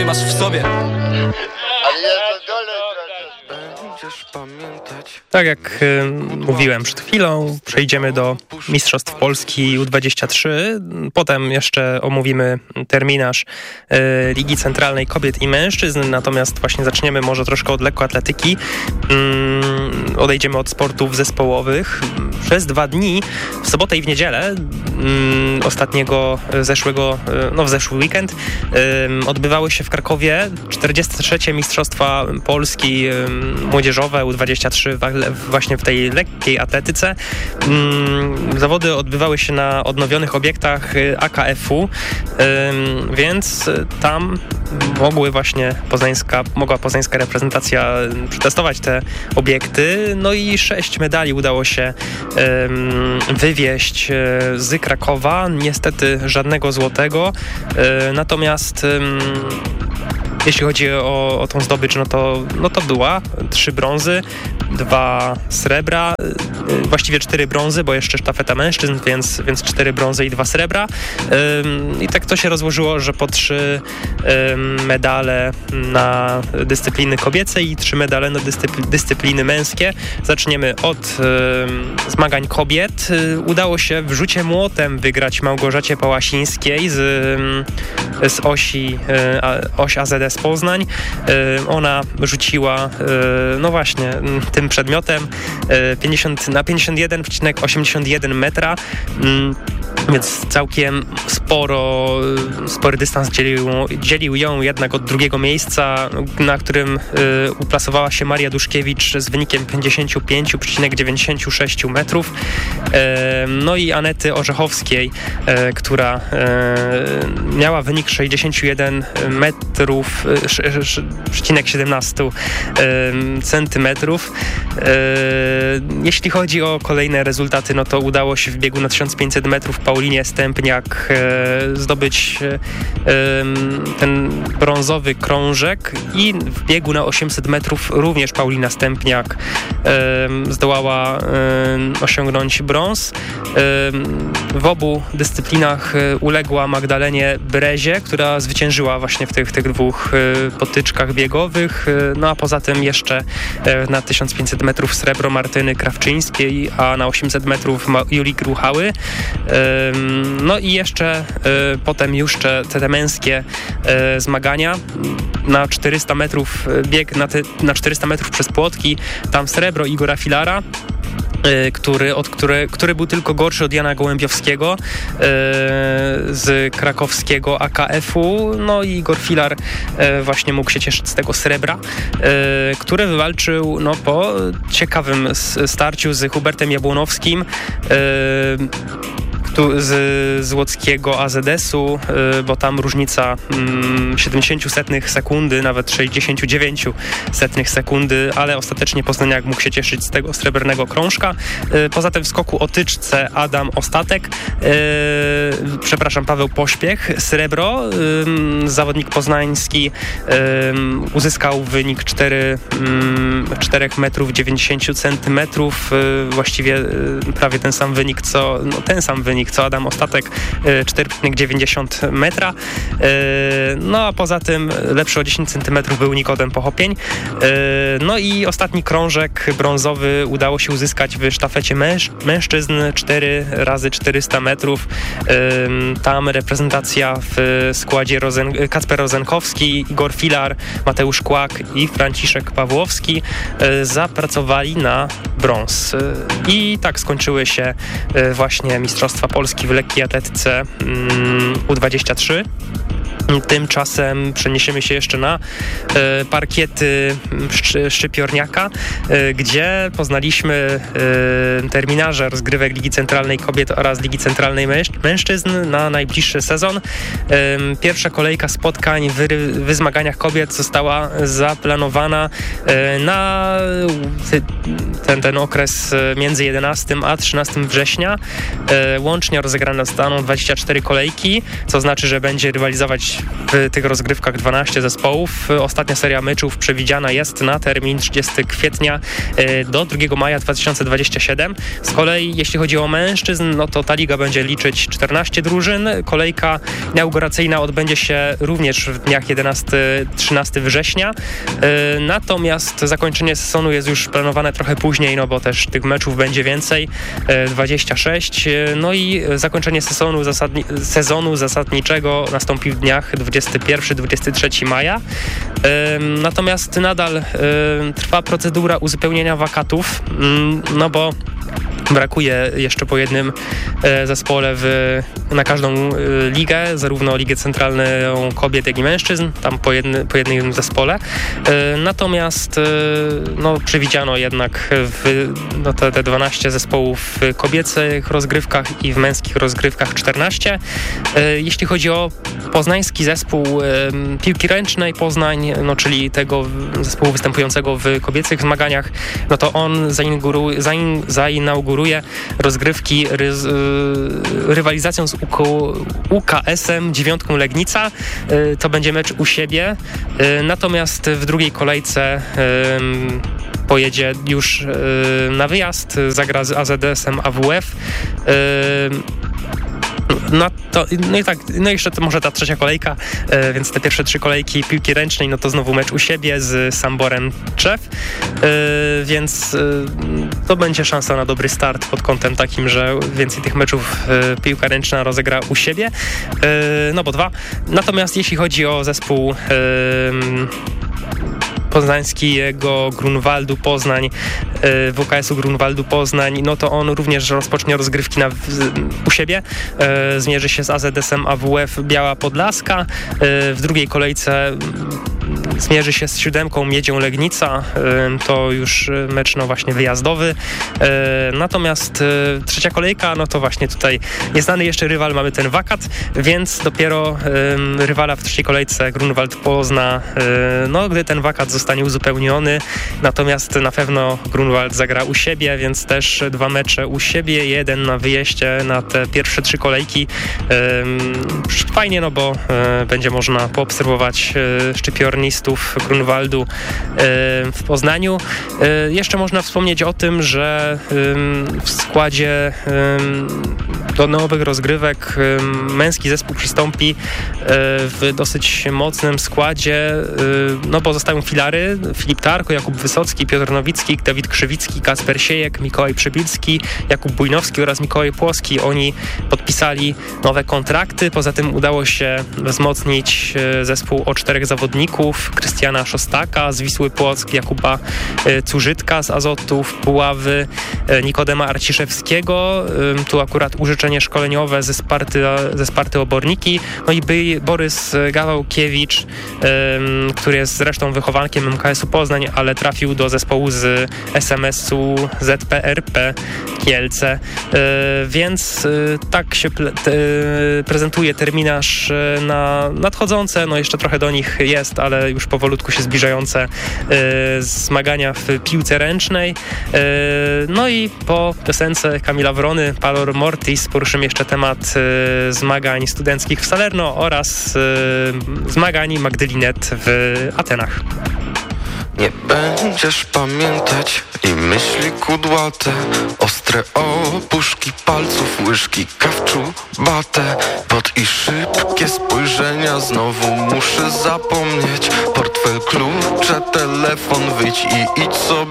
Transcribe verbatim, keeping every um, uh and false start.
masz w sobie. Ale ja to dole Tak jak y, mówiłem przed chwilą, przejdziemy do Mistrzostw Polski U dwadzieścia trzy. Potem jeszcze omówimy terminarz y, Ligi Centralnej Kobiet i Mężczyzn, natomiast właśnie zaczniemy może troszkę od lekkoatletyki. Y, odejdziemy od sportów zespołowych. Przez dwa dni, w sobotę i w niedzielę y, ostatniego zeszłego, y, no w zeszły weekend, y, odbywały się w Krakowie czterdzieste trzecie Mistrzostwa Polski y, młodzieżowe U dwadzieścia trzy właśnie w tej lekkiej atletyce. Zawody odbywały się na odnowionych obiektach A K F u, więc tam mogły właśnie poznańska, mogła poznańska reprezentacja przetestować te obiekty. No i sześć medali udało się wywieźć z Krakowa. Niestety żadnego złotego. Natomiast jeśli chodzi o, o tą zdobycz, no to, no to była trzy brązy, dwa srebra, właściwie cztery brązy, bo jeszcze sztafeta mężczyzn, więc, więc cztery brązy i dwa srebra. I tak to się rozłożyło, że po trzy medale na dyscypliny kobiece i trzy medale na dyscypl- dyscypliny męskie. Zaczniemy od zmagań kobiet. Udało się w rzucie młotem wygrać Małgorzacie Pałasińskiej z, z osi, oś A Z S Poznań. Ona rzuciła, no właśnie, tym przedmiotem pięćdziesiąt na pięćdziesiąt jeden przecinek osiemdziesiąt jeden metra, więc całkiem sporo, spory dystans dzielił, dzielił ją jednak od drugiego miejsca, na którym uplasowała się Maria Duszkiewicz z wynikiem pięćdziesiąt pięć przecinek dziewięćdziesiąt sześć metrów. No i Anety Orzechowskiej, która miała wynik sześćdziesiąt jeden metrów, przecinek siedemnaście centymetrów. Jeśli chodzi o kolejne rezultaty, no to udało się w biegu na tysiąc pięćset metrów Paulinie Stępniak zdobyć ten brązowy krążek i w biegu na osiemset metrów również Paulina Stępniak zdołała osiągnąć brąz. W obu dyscyplinach uległa Magdalenie Brezie, która zwyciężyła właśnie w tych, tych dwóch potyczkach biegowych. No a poza tym jeszcze na tysiąc pięćset metrów srebro Martyny Krawczyńskiej, a na osiemset metrów Julii Gruchały. No i jeszcze potem już te, te męskie zmagania na czterysta metrów, bieg na, te, na czterysta metrów przez płotki, tam srebro Igora Filara, Który, od, który, który był tylko gorszy od Jana Gołębiowskiego e, z krakowskiego A K F u. No i Igor Filar e, właśnie mógł się cieszyć z tego srebra, e, które wywalczył no, po ciekawym starciu z Hubertem Jabłonowskim e, z, z łódzkiego A Z S u, bo tam różnica mm, siedemdziesiąt setnych sekundy, nawet sześćdziesiąt dziewięć setnych sekundy, ale ostatecznie Poznaniak mógł się cieszyć z tego srebrnego krążka. Poza tym w skoku o tyczce Adam Ostatek, yy, przepraszam, Paweł Pośpiech, srebro. Yy, zawodnik poznański yy, uzyskał wynik cztery metrów dziewięćdziesiąt centymetrów, yy, właściwie yy, prawie ten sam wynik, co no, ten sam wynik co Adam Ostatek, cztery przecinek dziewięćdziesiąt metra. No a poza tym lepszy o dziesięć centymetrów był Nikodem Pochopień. No i ostatni krążek brązowy udało się uzyskać w sztafecie męż- mężczyzn cztery razy czterysta metrów. Tam reprezentacja w składzie Rozen- Kacper Rozenkowski, Igor Filar, Mateusz Kłak i Franciszek Pawłowski zapracowali na brąz. I tak skończyły się właśnie Mistrzostwa Polski w lekkiej atletyce U dwadzieścia trzy. Tymczasem przeniesiemy się jeszcze na e, parkiety Szczy, Szczypiorniaka, e, gdzie poznaliśmy e, terminarze rozgrywek Ligi Centralnej Kobiet oraz Ligi Centralnej męż- Mężczyzn na najbliższy sezon. E, pierwsza kolejka spotkań w, w zmaganiach kobiet została zaplanowana e, na ten, ten okres między jedenastego a trzynastego września. E, łącznie rozegrane zostaną dwadzieścia cztery kolejki, co znaczy, że będzie rywalizować w tych rozgrywkach dwanaście zespołów. Ostatnia seria meczów przewidziana jest na termin trzydziestego kwietnia do drugiego maja dwa tysiące dwudziestego siódmego. Z kolei jeśli chodzi o mężczyzn, no to ta liga będzie liczyć czternaście drużyn. Kolejka inauguracyjna odbędzie się również w dniach jedenastego trzynastego września. Natomiast zakończenie sezonu jest już planowane trochę później, no bo też tych meczów będzie więcej, dwadzieścia sześć. No i zakończenie sezonu, zasadni- sezonu zasadniczego nastąpi w dniach dwudziestego pierwszego do dwudziestego trzeciego maja. Natomiast nadal trwa procedura uzupełnienia wakatów, no bo brakuje jeszcze po jednym zespole w, na każdą ligę, zarówno ligę centralną kobiet, jak i mężczyzn, tam po, jedny, po jednym zespole. Natomiast no, przewidziano jednak w, no, te, te dwanaście zespołów w kobiecych rozgrywkach i w męskich rozgrywkach czternaście. Jeśli chodzi o poznański zespół piłki ręcznej Poznań, no, czyli tego zespołu występującego w kobiecych zmaganiach, no to on zainauguruje, zain, zainauguruje rozgrywki ry, rywalizacją z U K S-em Dziewiątką Legnica. To będzie mecz u siebie. Natomiast w drugiej kolejce pojedzie już na wyjazd, zagra z A Z S-em A W F. No, to, no i tak, no i jeszcze to może ta trzecia kolejka, e, więc te pierwsze trzy kolejki piłki ręcznej, no to znowu mecz u siebie z Samborem Czew, e, więc e, to będzie szansa na dobry start pod kątem takim, że więcej tych meczów e, piłka ręczna rozegra u siebie, e, no bo dwa. Natomiast jeśli chodzi o zespół e, poznańskiego Grunwaldu Poznań, W K S-u Grunwaldu Poznań, no to on również rozpocznie rozgrywki na, w, u siebie. E, zmierzy się z A Z S-em A W F Biała Podlaska. E, w drugiej kolejce zmierzy się z siódemką Miedzią Legnica. E, to już mecz no właśnie wyjazdowy. E, natomiast e, trzecia kolejka, no to właśnie tutaj nieznany jeszcze rywal, mamy ten wakat, więc dopiero e, rywala w trzeciej kolejce Grunwald pozna, e, no gdy ten wakat zostanie uzupełniony. Natomiast na pewno Grunwald zagra u siebie, więc też dwa mecze u siebie, jeden na wyjeździe na te pierwsze trzy kolejki. Yy, fajnie, no bo yy, będzie można poobserwować yy, szczypiornistów Grunwaldu yy, w Poznaniu. Yy, jeszcze można wspomnieć o tym, że yy, w składzie yy, do nowych rozgrywek yy, męski zespół przystąpi yy, w dosyć mocnym składzie, yy, no bo zostają filary: Filip Tarko, Jakub Wysocki, Piotr Nowicki, Dawid Krzywicki, Kasper Siejek, Mikołaj Przybilski, Jakub Bujnowski oraz Mikołaj Płoski. Oni podpisali nowe kontrakty. Poza tym udało się wzmocnić zespół o czterech zawodników: Krystiana Szostaka z Wisły Płock, Jakuba Cużytka z Azotów Puławy, Nikodema Arciszewskiego. Tu akurat użyczenie szkoleniowe ze Sparty, ze Sparty Oborniki. No i Borys Gawałkiewicz, który jest zresztą wychowankiem M K S-u Poznań, ale trafił do zespołu z S M S-u Z P R P Kielce. Yy, więc yy, tak się ple, te, prezentuje terminarz yy, na nadchodzące, no jeszcze trochę do nich jest, ale już powolutku się zbliżające yy, zmagania w piłce ręcznej. Yy, no i po piosence Kamila Wrony, Palor Mortis, poruszymy jeszcze temat yy, zmagań studenckich w Salerno oraz yy, zmagań Magdalinet w Atenach. Nie będziesz pamiętać i myśli kudłate, ostre opuszki palców, łyżki kawczu, batę, pot i szybkie spojrzenia. Znowu muszę zapomnieć portfel, klucze, telefon, wyjdź i idź sobie